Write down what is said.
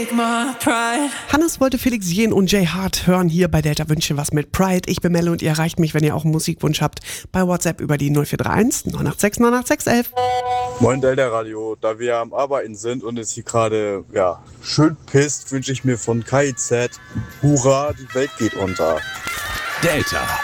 Hannes wollte Felix Jähn und Jay Hart hören hier bei Delta Wünsche was mit Pride. Ich bin Melle und ihr erreicht mich, wenn ihr auch einen Musikwunsch habt, bei WhatsApp über die 0431 986 986 11. Moin Delta Radio, da wir am Arbeiten sind und es hier gerade schön pisst, wünsche ich mir von KIZ Hurra, die Welt geht unter. Delta.